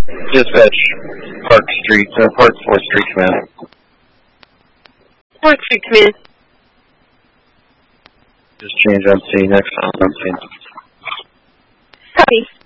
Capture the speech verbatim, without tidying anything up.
Dispatch, Park Street, uh, Park fourth Street Command. Park Street Command. Just change on scene, next on scene. Copy.